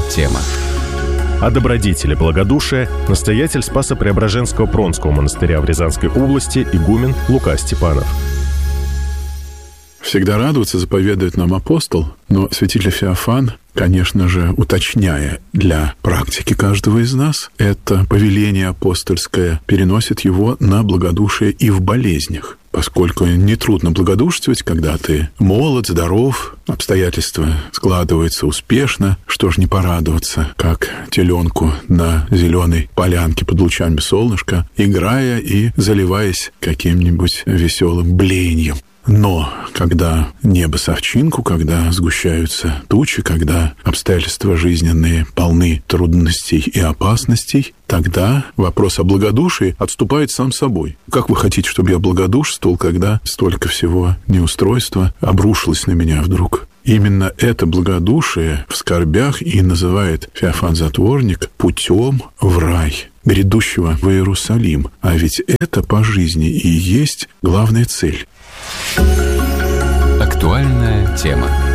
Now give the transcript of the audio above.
тема». О добродетели благодушия настоятель Спасо-Преображенского Пронского монастыря в Рязанской области игумен Лука Степанов. Всегда радоваться заповедует нам апостол, но святитель Феофан, конечно же, уточняя для практики каждого из нас, это повеление апостольское переносит его на благодушие и в болезнях. Поскольку нетрудно благодушествовать, когда ты молод, здоров, обстоятельства складываются успешно, что ж не порадоваться, как теленку на зеленой полянке под лучами солнышка, играя и заливаясь каким-нибудь веселым блеянием. Но когда небо совчинку, когда сгущаются тучи, когда обстоятельства жизненные полны трудностей и опасностей, тогда вопрос о благодушии отступает сам собой. Как вы хотите, чтобы я благодушествовал, когда столько всего неустройства обрушилось на меня вдруг? Именно это благодушие в скорбях и называет Феофан Затворник путем в рай, грядущего в Иерусалим. А ведь это по жизни и есть главная цель. Актуальная тема.